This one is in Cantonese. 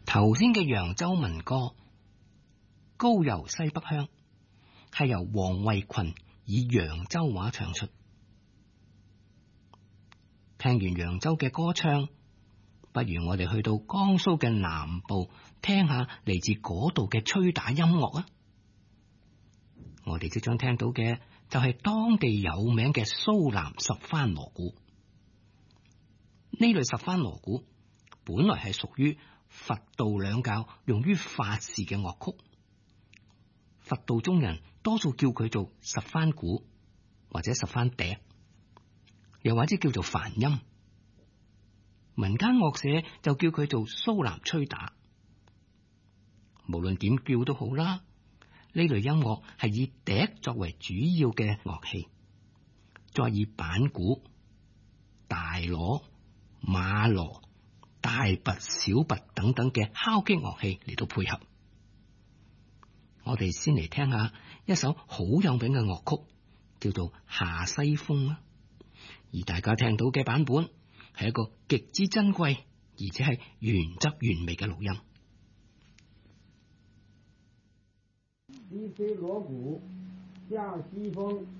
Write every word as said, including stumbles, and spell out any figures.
頭先嘅揚州民歌《高遊西北鄉》係由黃慧群以揚州話唱出。聽完揚州嘅歌唱，不如我哋去到江蘇嘅南部，聽下嚟自嗰度嘅吹打音樂啊！我哋即將聽到嘅就係當地有名嘅蘇南十番鑼鼓。呢類十番鑼鼓本來係屬於佛道兩教用於法事嘅樂曲，佛道中人多數叫佢做十番鼓或者十番笛，又或者叫做梵音。民間樂社就叫佢做蘇南吹打。無論點叫都好啦，呢類音樂係以笛作為主要嘅樂器，再以板鼓、大鑼、馬鑼、大鈸、小鈸等等嘅敲擊樂器嚟到配合。我哋先嚟聽下一首好有名嘅樂曲，叫做《下西風》啦。而大家聽到嘅版本係一個極之珍貴，而且係原汁原味嘅錄音。 西吹鑼鼓，下西風。